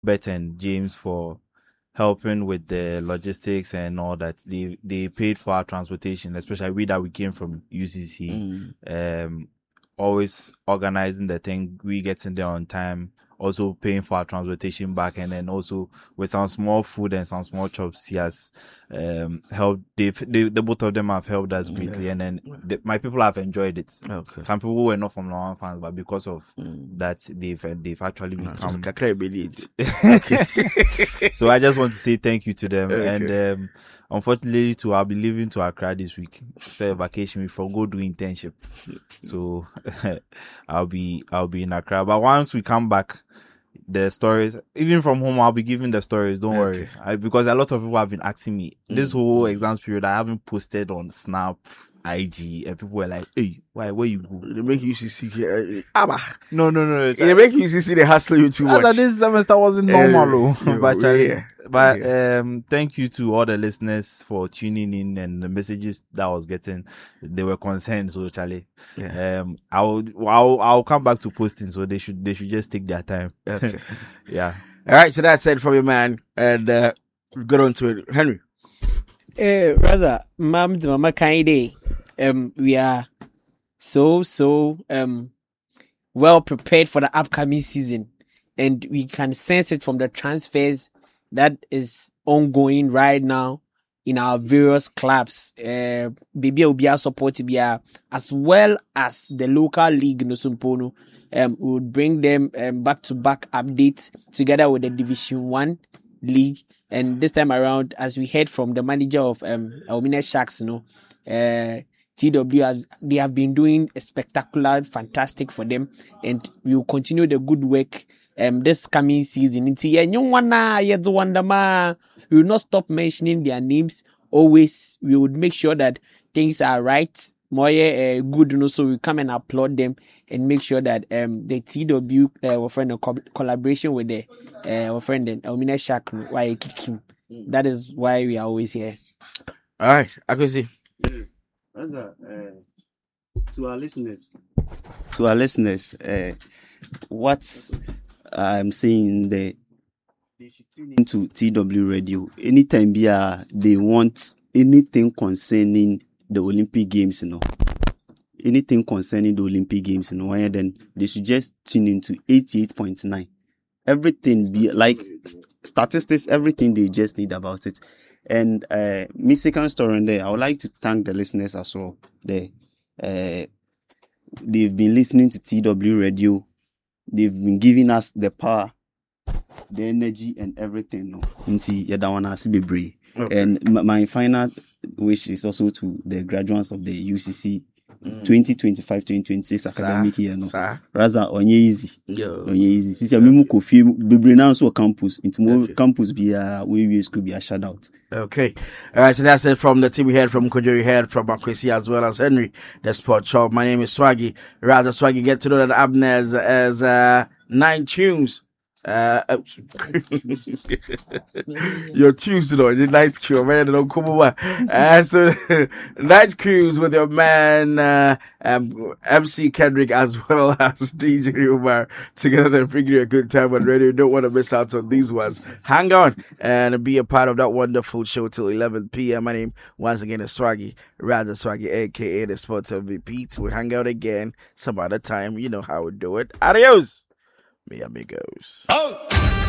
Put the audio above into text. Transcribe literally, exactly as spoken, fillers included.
Beth and James for helping with the logistics and all that. They they paid for our transportation, especially we that we came from U C C. Mm. Um, always organizing the thing, we getting there on time, also paying for our transportation back, and then also with some small food and some small chops, he has um helped. They, they the both of them have helped us greatly, yeah. And then the, my people have enjoyed it. Okay. Some people were not from Lawan fans, but because of mm. that, they've they've actually become. Okay. So I just want to say thank you to them, okay. And um, unfortunately, too, I'll be leaving to Accra this week. It's a vacation week for go do internship, so I'll be I'll be in Accra. But once we come back, the stories, even from home, I'll be giving the stories. Don't okay. worry, I, because a lot of people have been asking me mm. this whole exams period. I haven't posted on Snap, I G, and people were like, "Hey, why? Where you go?" They make you see. Uh, Abba. No, no, no. They make you see. They hustle you too much. This semester wasn't normal, uh, though. But, yeah. but yeah. um, thank you to all the listeners for tuning in and the messages that I was getting. They were concerned, so Charlie. Yeah. Um, I'll I'll I'll come back to posting, so they should they should just take their time. Okay. Yeah. All right. So that's it from your man, and uh, we've got on to it, Henry. Eh, Raza, Mam, Mama Kaide. Um, we are so so um well prepared for the upcoming season, and we can sense it from the transfers that is ongoing right now in our various clubs. Uh, Baby will be our support to be as well as the local league no Sumpono. Um, we would bring them um, back to back updates together with the Division One league. And this time around, as we heard from the manager of um Elmina Sharks, you know, uh, T W have, they have been doing a spectacular, fantastic for them, and we will continue the good work um this coming season. We will not stop mentioning their names. Always, we would make sure that things are right, more uh, good, you know, so we come and applaud them and make sure that um the T W uh, our friend a co- collaboration with the uh, our friend and Elmina Shark, why kick him. That is why we are always here. All right, I can see. Yeah. Uh, to our listeners, to our listeners, uh, what I'm saying, the they should tune into T W Radio anytime they want anything concerning the Olympic Games, you know. Anything concerning the Olympic Games, you know, and then they should just tune into eighty-eight point nine. Everything be like statistics, everything they just need about it. And uh, me second story in there, I would like to thank the listeners as well. They, uh, they've been listening to T W Radio. They've been giving us the power, the energy, and everything. No, into Yadawana Sibibre. And my, my final wish is also to the graduates of the U C C mm. twenty twenty-five twenty twenty-six academic year. No, rather on easy, on easy. Since I'm moving coffee, Bibre now so campus into more okay. campus be a we we could be a shout out. Okay, all right. So that's it from the team. We heard from Kojo, we heard from Akwesi as well as Henry, the sport shop. My name is Swaggy. Rather Swaggy. Get to know that Abner as, as uh, nine tunes. Uh, your tunes, you know, the night crew, man, don't come over. Uh, so, night crews with your man, uh, um, M C Kendrick as well as D J Umar together. They're bringing you a good time on radio. You don't want to miss out on these ones. Hang on and be a part of that wonderful show till eleven p.m. My name, once again, is Swaggy, Raza Swaggy, aka the Sports M V P. We'll hang out again some other time. You know how we do it. Adios. Mi amigos. Oh!